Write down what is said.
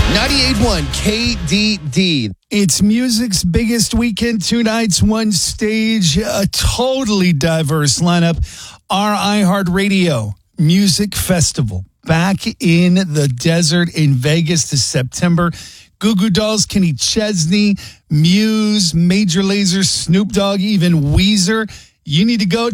98.1 KDD. It's music's biggest weekend, 2 nights, 1 stage, a totally diverse lineup. Our iHeartRadio Music Festival back in the desert in Vegas this September. Goo Goo Dolls, Kenny Chesney, Muse, Major Lazer, Snoop Dogg, even Weezer. You need to go